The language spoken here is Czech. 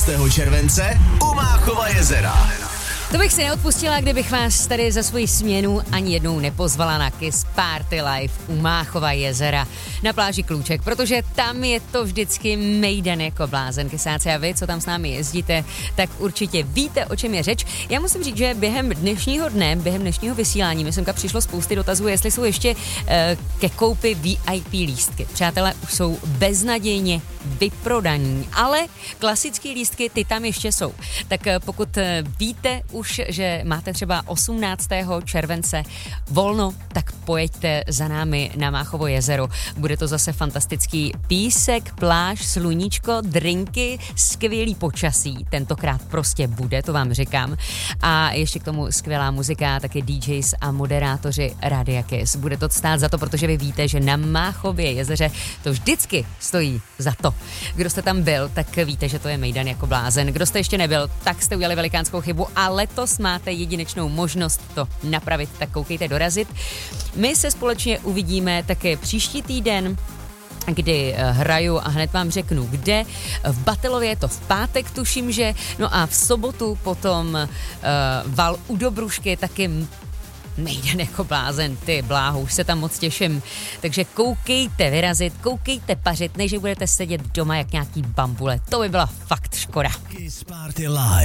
července u Máchova jezera. To bych si neodpustila, kdybych vás tady za svoji směnu ani jednou nepozvala na Kiss Party Live u Máchova jezera na pláži Klůček, protože tam je to vždycky mejdan jako blázen, kysáci, a vy, co tam s námi jezdíte, tak určitě víte, o čem je řeč. Já musím říct, že během dnešního dne, během dnešního vysílání, mi semka přišlo spousty dotazů, jestli jsou ještě ke koupi VIP lístky. Přátelé, už jsou beznadějně vyprodaní, ale klasické lístky, ty tam ještě jsou. Tak pokud víte už, že máte třeba 18. července volno, tak pojeďte za námi na Máchovo jezero. Bude to zase fantastický písek, pláž, sluníčko, drinky, skvělý počasí. Tentokrát prostě bude, to vám říkám. A ještě k tomu skvělá muzika, taky DJs a moderátoři Rádia Kiss. Bude to stát za to, protože vy víte, že na Máchově jezeře to vždycky stojí za to. Kdo jste tam byl, tak víte, že to je mejdan jako blázen. Kdo jste ještě nebyl, tak jste udělali velikánskou chybu a letos máte jedinečnou možnost to napravit, tak koukejte dorazit. My se společně uvidíme také příští týden, kdy hraju a hned vám řeknu, kde. V Batelově je to v pátek, tuším, že. No a v sobotu potom Val u Dobrušky, taky mejdan jako blázen, ty bláho, už se tam moc těším. Takže koukejte vyrazit, koukejte pařit, než budete sedět doma jak nějaký bambule. To by byla fakt škoda. Kiss Party Live.